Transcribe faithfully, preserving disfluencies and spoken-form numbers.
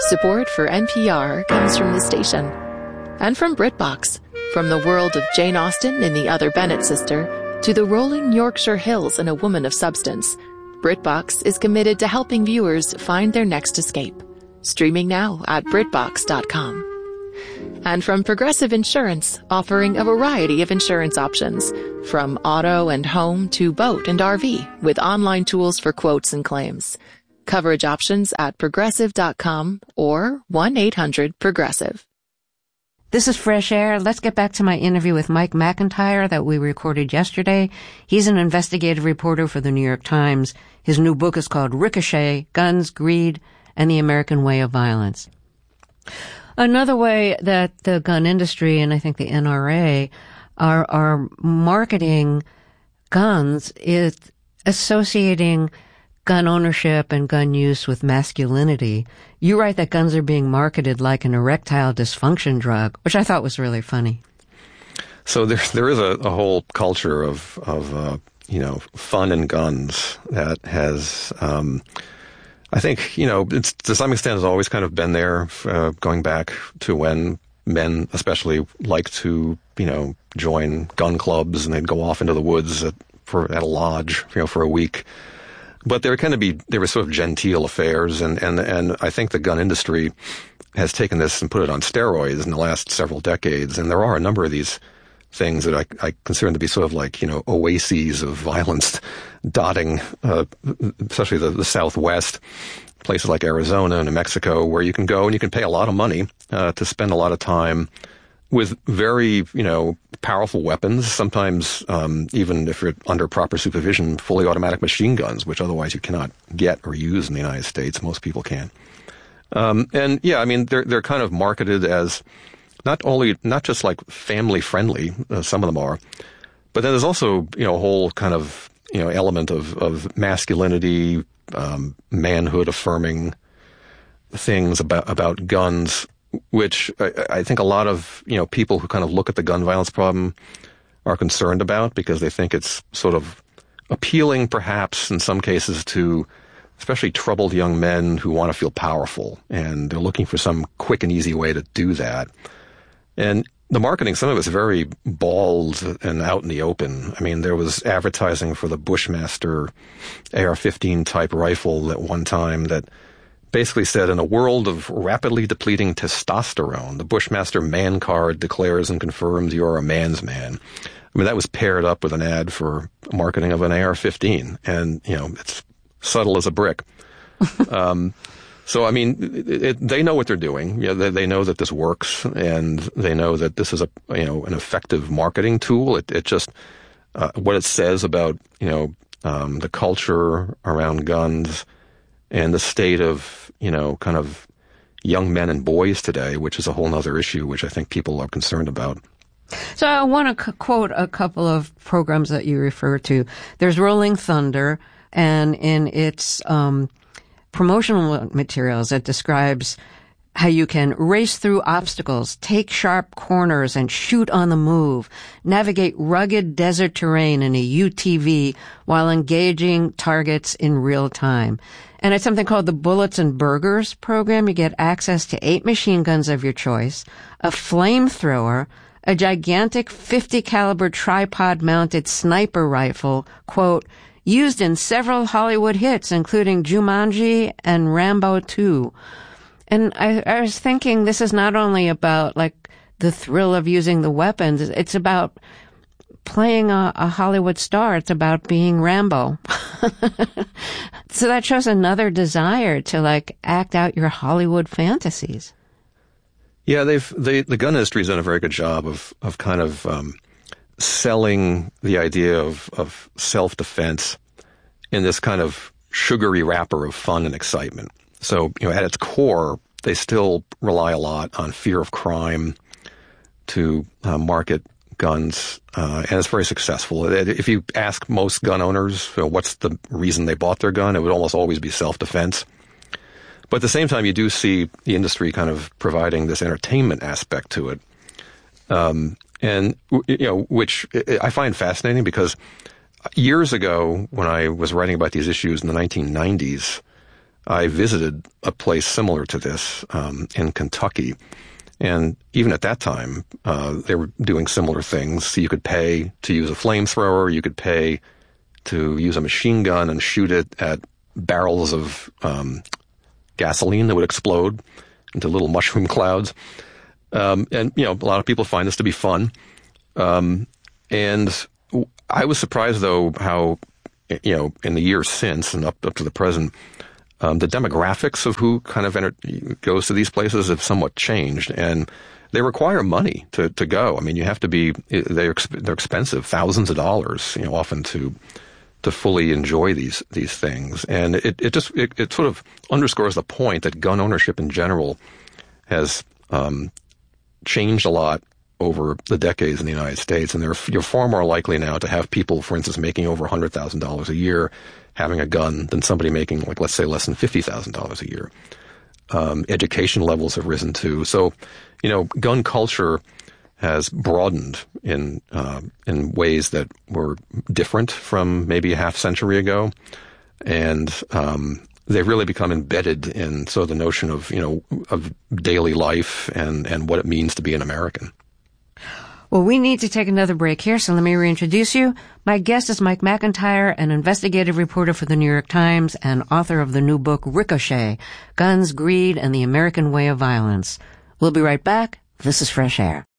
Support for N P R comes from the station and from BritBox. From the world of Jane Austen in The Other Bennet Sister to the rolling Yorkshire Hills in A Woman of Substance, BritBox is committed to helping viewers find their next escape. Streaming now at BritBox dot com. And from Progressive Insurance, offering a variety of insurance options, from auto and home to boat and R V, with online tools for quotes and claims. Coverage options at Progressive dot com or one eight hundred progressive. This is Fresh Air. Let's get back to my interview with Mike McIntyre that we recorded yesterday. He's an investigative reporter for the New York Times. His new book is called Ricochet, Guns, Greed, and the American Way of Violence. Another way that the gun industry and I think the N R A are, are marketing guns is associating gun ownership and gun use with masculinity. You write that guns are being marketed like an erectile dysfunction drug, which I thought was really funny. So there, there is a, a whole culture of, of uh, you know, fun and guns that has, um, I think, you know, it's, to some extent has always kind of been there, uh, going back to when men especially like to, you know, join gun clubs and they'd go off into the woods at, for, at a lodge, you know, for a week. But they were kind of be, they were sort of genteel affairs, and, and, and I think the gun industry has taken this and put it on steroids in the last several decades, and there are a number of these things that I, I consider them to be sort of like, you know, oases of violence dotting, uh, especially the, the Southwest, places like Arizona and New Mexico, where you can go and you can pay a lot of money, uh, to spend a lot of time with very, you know, powerful weapons, sometimes um, even if you're under proper supervision, fully automatic machine guns, which otherwise you cannot get or use in the United States. Most people can. Um, and yeah, I mean, they're they're kind of marketed as not only, not just like family friendly, uh, some of them are, but then there's also, you know, a whole kind of, you know, element of, of masculinity, um, manhood affirming things about, about guns, which I, I think a lot of, you know, people who kind of look at the gun violence problem are concerned about, because they think it's sort of appealing, perhaps, in some cases, to especially troubled young men who want to feel powerful, and they're looking for some quick and easy way to do that. And the marketing, some of it's very bald and out in the open. I mean, there was advertising for the Bushmaster A R fifteen type rifle at one time that basically said, in a world of rapidly depleting testosterone, the Bushmaster man card declares and confirms you are a man's man. I mean, that was paired up with an ad for marketing of an A R fifteen, and, you know, it's subtle as a brick. um, so, I mean, it, it, they know what they're doing. You know, they, they know that this works, and they know that this is a, you know, an effective marketing tool. It, it just, uh, what it says about, you know, um, the culture around guns and the state of, you know, kind of young men and boys today, which is a whole other issue, which I think people are concerned about. So I want to c- quote a couple of programs that you refer to. There's Rolling Thunder, and in its um, promotional materials, it describes how you can race through obstacles, take sharp corners, and shoot on the move, navigate rugged desert terrain in a U T V while engaging targets in real time. And it's something called the Bullets and Burgers program. You get access to eight machine guns of your choice, a flamethrower, a gigantic fifty caliber tripod-mounted sniper rifle, quote, used in several Hollywood hits, including Jumanji and Rambo two. And I, I was thinking, this is not only about, like, the thrill of using the weapons. It's about playing a, a Hollywood star. It's about being Rambo. So that shows another desire to, like, act out your Hollywood fantasies. Yeah, they've they the gun industry's done a very good job of of kind of um, selling the idea of of self-defense in this kind of sugary wrapper of fun and excitement. So, you know, at its core, they still rely a lot on fear of crime to uh, market guns, uh, and it's very successful. If you ask most gun owners, you know, what's the reason they bought their gun, it would almost always be self-defense. But at the same time, you do see the industry kind of providing this entertainment aspect to it, um, and you know, which I find fascinating, because years ago, when I was writing about these issues in the nineteen nineties, I visited a place similar to this um, in Kentucky. And even at that time, uh, they were doing similar things. So you could pay to use a flamethrower. You could pay to use a machine gun and shoot it at barrels of um, gasoline that would explode into little mushroom clouds. Um, and, you know, a lot of people find this to be fun. Um, and I was surprised, though, how, you know, in the years since and up, up to the present, um, the demographics of who kind of enter, goes to these places have somewhat changed. And they require money to, to go. I mean, you have to be, they're, they're expensive, thousands of dollars, you know, often to to fully enjoy these these things. And it, it just, it, it sort of underscores the point that gun ownership in general has um, changed a lot over the decades in the United States. And you're far more likely now to have people, for instance, making over one hundred thousand dollars a year having a gun than somebody making, like, let's say, less than fifty thousand dollars a year. Um, education levels have risen too. So, you know, gun culture has broadened in uh, in ways that were different from maybe a half century ago, and um, they've really become embedded in so the notion of, you know, of daily life and and what it means to be an American. Well, we need to take another break here, so let me reintroduce you. My guest is Mike McIntyre, an investigative reporter for the New York Times and author of the new book Ricochet: Guns, Greed, and the American Way of Violence. We'll be right back. This is Fresh Air.